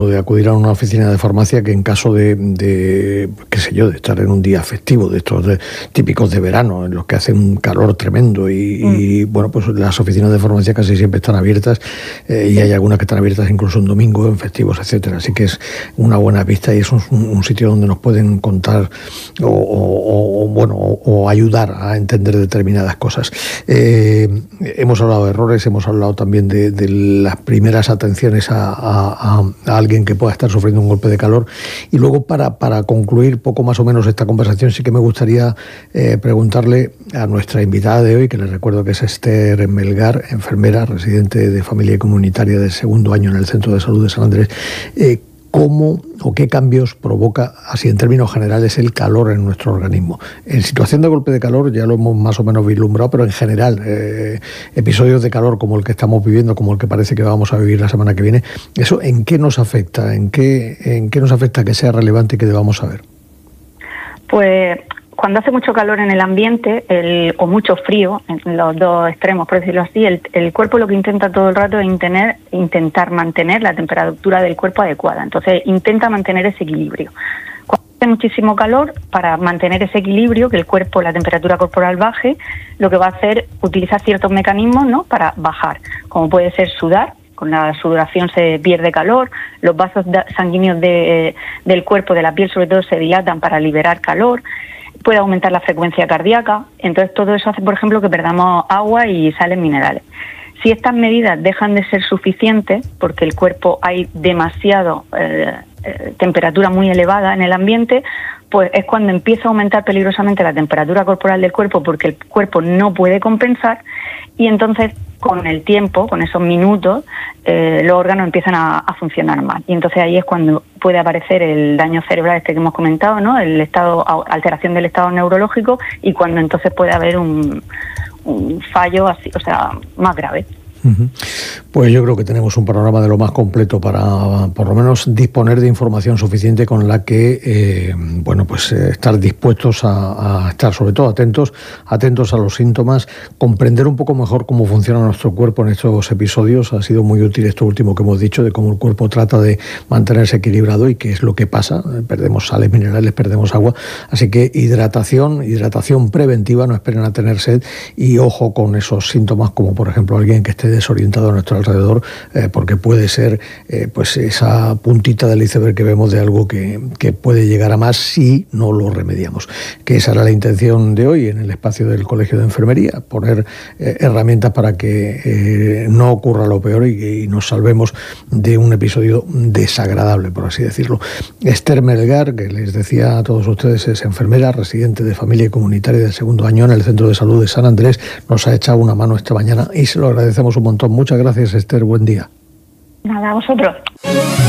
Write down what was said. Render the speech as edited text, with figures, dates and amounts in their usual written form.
de acudir a una oficina de farmacia que en caso de qué sé yo, de estar en un día festivo, de estos típicos de verano, en los que hace un calor tremendo y bueno, pues las oficinas de farmacia casi siempre están abiertas y hay algunas que están abiertas incluso en domingo, en festivos, etcétera. Así que es una buena pista y es un sitio donde nos pueden contar o ayudar a entender determinadas cosas. Hemos hablado de errores, hemos hablado también de las primeras atenciones a alguien que pueda estar sufriendo un golpe de calor. Y luego, para concluir poco más o menos esta conversación, sí que me gustaría preguntarle a nuestra invitada de hoy, que les recuerdo que es Esther Melgar, enfermera, residente de familia y comunitaria de segundo año en el Centro de Salud de San Andrés. ¿Cómo o qué cambios provoca, así en términos generales, el calor en nuestro organismo? En situación de golpe de calor ya lo hemos más o menos vislumbrado, pero en general, episodios de calor como el que estamos viviendo, como el que parece que vamos a vivir la semana que viene, ¿eso en qué nos afecta? ¿En qué nos afecta que sea relevante y que debamos saber? Pues cuando hace mucho calor en el ambiente o mucho frío, en los dos extremos, por decirlo así, el cuerpo lo que intenta todo el rato es intentar mantener la temperatura del cuerpo adecuada. Entonces intenta mantener ese equilibrio. Cuando hace muchísimo calor, para mantener ese equilibrio, que el cuerpo, la temperatura corporal baje, lo que va a hacer es utilizar ciertos mecanismos, ¿no?, para bajar, como puede ser sudar. Con la sudoración se pierde calor, los vasos sanguíneos del cuerpo, de la piel sobre todo, se dilatan para liberar calor. Puede aumentar la frecuencia cardíaca, entonces todo eso hace, por ejemplo, que perdamos agua y sales minerales. Si estas medidas dejan de ser suficientes, porque el cuerpo hay demasiado temperatura muy elevada en el ambiente, pues es cuando empieza a aumentar peligrosamente la temperatura corporal del cuerpo, porque el cuerpo no puede compensar, y entonces con el tiempo, con esos minutos, los órganos empiezan a funcionar mal. Y entonces ahí es cuando puede aparecer el daño cerebral que hemos comentado, ¿no?, el alteración del estado neurológico, y cuando entonces puede haber un fallo así, o sea, más grave. Pues yo creo que tenemos un panorama de lo más completo para, por lo menos, disponer de información suficiente con la que, estar dispuestos a estar, sobre todo, atentos a los síntomas, comprender un poco mejor cómo funciona nuestro cuerpo en estos episodios. Ha sido muy útil esto último que hemos dicho, de cómo el cuerpo trata de mantenerse equilibrado y qué es lo que pasa. Perdemos sales minerales, perdemos agua. Así que hidratación preventiva, no esperen a tener sed, y ojo con esos síntomas, como por ejemplo alguien que esté desorientado a nuestro alrededor, porque puede ser esa puntita del iceberg que vemos de algo que puede llegar a más si no lo remediamos. Que esa era la intención de hoy en el espacio del Colegio de Enfermería, poner herramientas para que no ocurra lo peor y nos salvemos de un episodio desagradable, por así decirlo. Esther Melgar, que les decía a todos ustedes, es enfermera, residente de familia y comunitaria de segundo año en el Centro de Salud de San Andrés, nos ha echado una mano esta mañana y se lo agradecemos un montón. Muchas gracias, Esther. Buen día. Nada, a vosotros.